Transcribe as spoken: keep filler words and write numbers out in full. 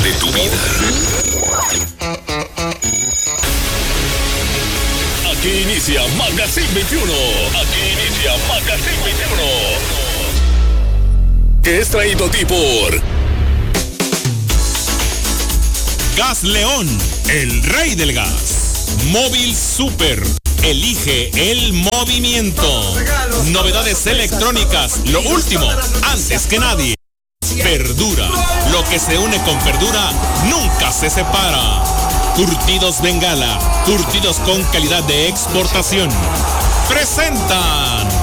de tu vida. Aquí inicia Magazine veintiuno. Aquí inicia Magazine veintiuno. Que es traído a ti por Gas León, el rey del gas. Móvil Super, elige el movimiento. Novedades electrónicas, lo último, antes que nadie. Verdura, lo que se une con verdura nunca se separa. Curtidos Bengala, curtidos con calidad de exportación. Presentan